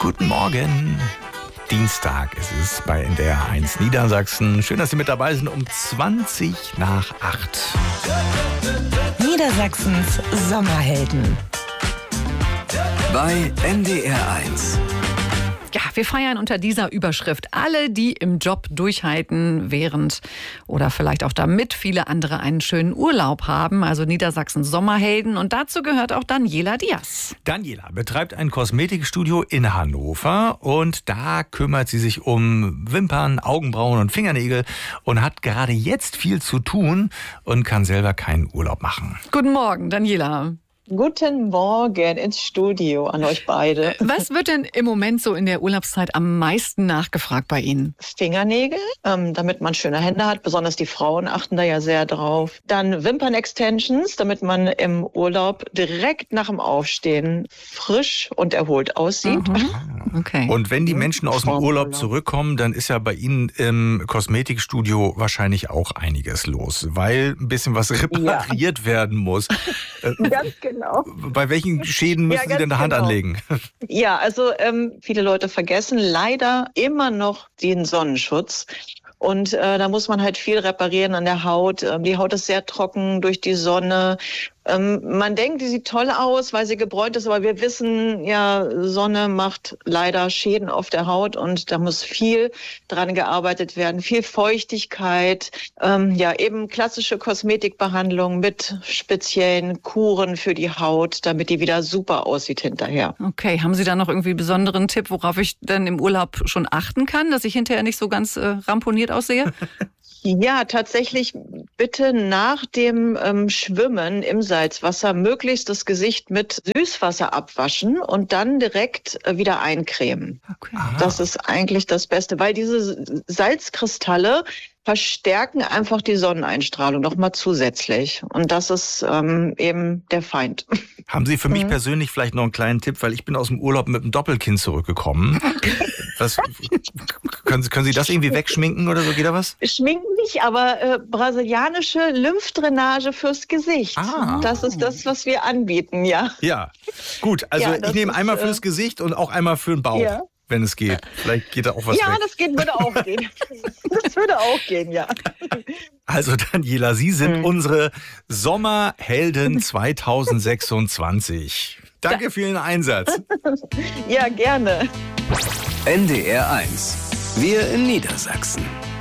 Guten Morgen. Dienstag ist es bei NDR 1 Niedersachsen. Schön, dass Sie mit dabei sind um 20 nach 8. Niedersachsens Sommerhelden. Bei NDR 1. Ja, wir feiern unter dieser Überschrift alle, die im Job durchhalten, während oder vielleicht auch damit viele andere einen schönen Urlaub haben. Also Niedersachsens Sommerhelden. Und dazu gehört auch Daniela Diaz. Daniela betreibt ein Kosmetikstudio in Hannover und da kümmert sie sich um Wimpern, Augenbrauen und Fingernägel und hat gerade jetzt viel zu tun und kann selber keinen Urlaub machen. Guten Morgen, Daniela. Guten Morgen ins Studio an euch beide. Was wird denn im Moment so in der Urlaubszeit am meisten nachgefragt bei Ihnen? Fingernägel, damit man schöne Hände hat. Besonders die Frauen achten da ja sehr drauf. Dann Wimpern-Extensions, damit man im Urlaub direkt nach dem Aufstehen frisch und erholt aussieht. Okay. Und wenn die Menschen aus dem Urlaub zurückkommen, dann ist ja bei Ihnen im Kosmetikstudio wahrscheinlich auch einiges los, weil ein bisschen was repariert werden muss. Ganz genau. Bei welchen Schäden müssen Sie denn die Hand anlegen? Ja, also viele Leute vergessen leider immer noch den Sonnenschutz. Und da muss man halt viel reparieren an der Haut. Die Haut ist sehr trocken durch die Sonne. Man denkt, die sieht toll aus, weil sie gebräunt ist, aber wir wissen, ja, Sonne macht leider Schäden auf der Haut und da muss viel dran gearbeitet werden, viel Feuchtigkeit, eben klassische Kosmetikbehandlung mit speziellen Kuren für die Haut, damit die wieder super aussieht hinterher. Okay, haben Sie da noch irgendwie einen besonderen Tipp, worauf ich dann im Urlaub schon achten kann, dass ich hinterher nicht so ganz ramponiert aussehe? Ja, tatsächlich bitte nach dem Schwimmen im Salzwasser möglichst das Gesicht mit Süßwasser abwaschen und dann direkt wieder eincremen. Okay. Das ist eigentlich das Beste, weil diese Salzkristalle verstärken einfach die Sonneneinstrahlung nochmal zusätzlich. Und das ist eben der Feind. Haben Sie für mich persönlich vielleicht noch einen kleinen Tipp, weil ich bin aus dem Urlaub mit einem Doppelkinn zurückgekommen. Können Sie das irgendwie wegschminken oder so? Geht da was? Schminken nicht, aber brasilianische Lymphdrainage fürs Gesicht. Das ist das, was wir anbieten, ja. Ja, gut. Also Ja, ich nehme einmal fürs Gesicht und auch einmal für den Bauch. Ja. Wenn es geht. Vielleicht geht da auch was weg. Ja, würde auch gehen. Das würde auch gehen, ja. Also Daniela, Sie sind unsere Sommerhelden 2026. Danke für Ihren Einsatz. Ja, gerne. NDR 1. Wir in Niedersachsen.